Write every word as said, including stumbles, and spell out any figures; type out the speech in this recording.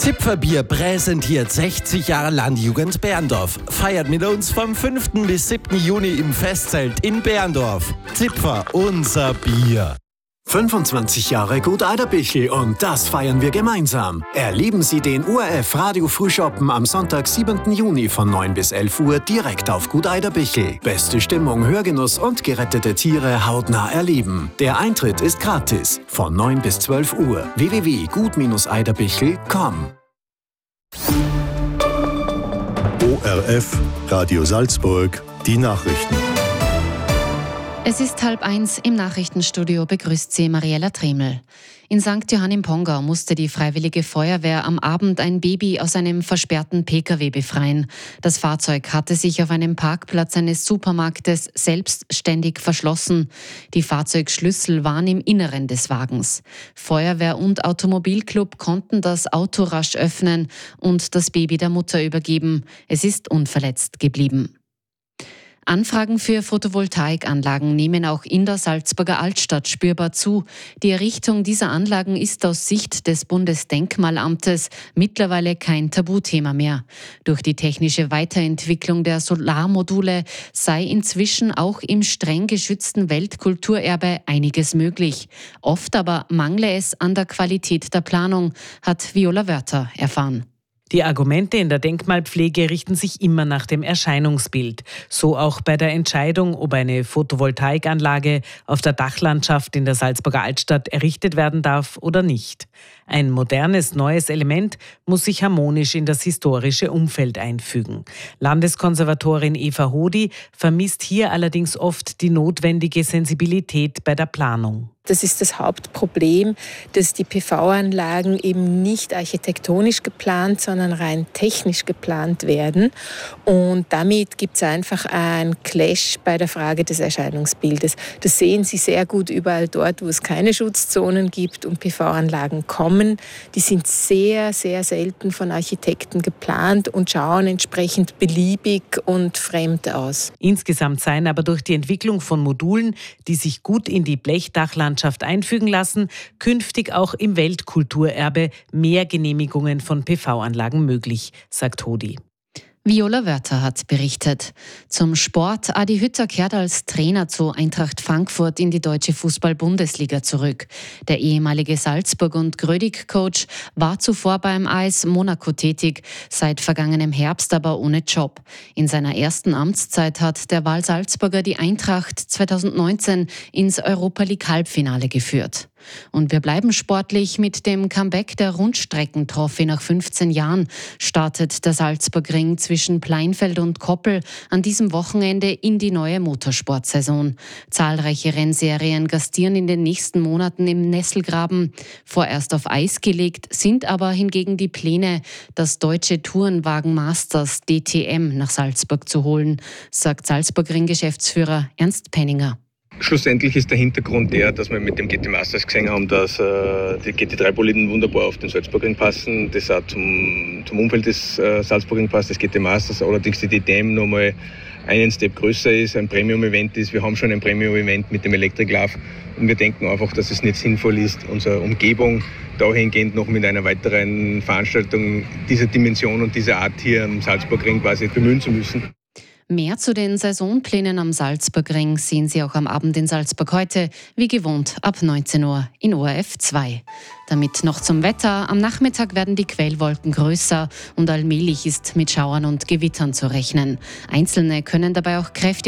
Zipferbier präsentiert sechzig Jahre Landjugend Berndorf. Feiert mit uns vom fünften bis siebten Juni im Festzelt in Berndorf. Zipfer, unser Bier. fünfundzwanzig Jahre Gut Eiderbichel und das feiern wir gemeinsam. Erleben Sie den O R F Radio Frühschoppen am Sonntag, siebten Juni von neun bis elf Uhr direkt auf Gut Eiderbichel. Beste Stimmung, Hörgenuss und gerettete Tiere hautnah erleben. Der Eintritt ist gratis von neun bis zwölf Uhr. w w w punkt gut eiderbichel punkt com. O R F Radio Salzburg, die Nachrichten. Es ist halb eins, im Nachrichtenstudio begrüßt Sie Mariella Tremel. In Sankt Johann im Pongau musste die Freiwillige Feuerwehr am Abend ein Baby aus einem versperrten P K W befreien. Das Fahrzeug hatte sich auf einem Parkplatz eines Supermarktes selbstständig verschlossen. Die Fahrzeugschlüssel waren im Inneren des Wagens. Feuerwehr und Automobilclub konnten das Auto rasch öffnen und das Baby der Mutter übergeben. Es ist unverletzt geblieben. Anfragen für Photovoltaikanlagen nehmen auch in der Salzburger Altstadt spürbar zu. Die Errichtung dieser Anlagen ist aus Sicht des Bundesdenkmalamtes mittlerweile kein Tabuthema mehr. Durch die technische Weiterentwicklung der Solarmodule sei inzwischen auch im streng geschützten Weltkulturerbe einiges möglich. Oft aber mangle es an der Qualität der Planung, hat Viola Wörter erfahren. Die Argumente in der Denkmalpflege richten sich immer nach dem Erscheinungsbild. So auch bei der Entscheidung, ob eine Photovoltaikanlage auf der Dachlandschaft in der Salzburger Altstadt errichtet werden darf oder nicht. Ein modernes, neues Element muss sich harmonisch in das historische Umfeld einfügen. Landeskonservatorin Eva Hodi vermisst hier allerdings oft die notwendige Sensibilität bei der Planung. Das ist das Hauptproblem, dass die P V-Anlagen eben nicht architektonisch geplant, sondern rein technisch geplant werden. Und damit gibt es einfach einen Clash bei der Frage des Erscheinungsbildes. Das sehen Sie sehr gut überall dort, wo es keine Schutzzonen gibt und P V-Anlagen kommen. Die sind sehr, sehr selten von Architekten geplant und schauen entsprechend beliebig und fremd aus. Insgesamt seien aber durch die Entwicklung von Modulen, die sich gut in die Blechdachlandschaft einfügen lassen, künftig auch im Weltkulturerbe mehr Genehmigungen von P V-Anlagen möglich, sagt Hodi. Viola Wörter hat berichtet. Zum Sport. Adi Hütter kehrt als Trainer zu Eintracht Frankfurt in die deutsche Fußball-Bundesliga zurück. Der ehemalige Salzburg- und Grödig-Coach war zuvor beim A S Monaco tätig, seit vergangenem Herbst aber ohne Job. In seiner ersten Amtszeit hat der Wahl-Salzburger die Eintracht zweitausendneunzehn ins Europa-League-Halbfinale geführt. Und wir bleiben sportlich. Mit dem Comeback der Rundstreckentrophy nach fünfzehn Jahren startet der Salzburgring zwischen Pleinfeld und Koppel an diesem Wochenende in die neue Motorsportsaison. Zahlreiche Rennserien gastieren in den nächsten Monaten im Nesselgraben. Vorerst auf Eis gelegt sind aber hingegen die Pläne, das deutsche Tourenwagen Masters D T M nach Salzburg zu holen, sagt Salzburgring-Geschäftsführer Ernst Penninger. Schlussendlich ist der Hintergrund der, dass wir mit dem G T Masters gesehen haben, dass äh, die G T drei Boliden wunderbar auf den Salzburgring passen. Das auch zum, zum Umfeld des äh, Salzburgring passt, das G T Masters. Allerdings die D T M nochmal einen Step größer ist, ein Premium-Event ist. Wir haben schon ein Premium-Event mit dem Electric Love und wir denken einfach, dass es nicht sinnvoll ist, unsere Umgebung dahingehend noch mit einer weiteren Veranstaltung dieser Dimension und dieser Art hier am Salzburgring quasi bemühen zu müssen. Mehr zu den Saisonplänen am Salzburgring sehen Sie auch am Abend in Salzburg heute, wie gewohnt ab neunzehn Uhr in O R F zwei. Damit noch zum Wetter. Am Nachmittag werden die Quellwolken größer und allmählich ist mit Schauern und Gewittern zu rechnen. Einzelne können dabei auch kräftig